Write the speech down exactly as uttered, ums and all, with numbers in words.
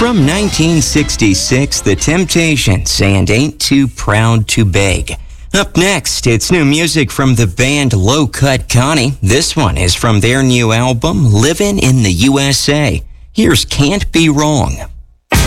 From nineteen sixty-six, The Temptations and Ain't Too Proud to Beg. Up next, it's new music from the band Low Cut Connie. This one is from their new album, Livin' in the U S A. Here's Can't Be Wrong.